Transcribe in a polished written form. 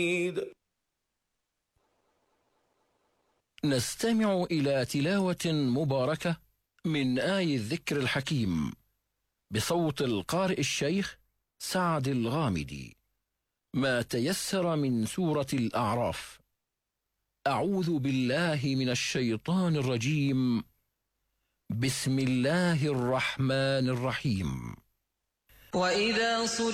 نستمع إلى تلاوة مباركة من آي الذكر الحكيم بصوت القارئ الشيخ سعد الغامدي، ما تيسر من سورة الأعراف. أعوذ بالله من الشيطان الرجيم. بسم الله الرحمن الرحيم. وإذا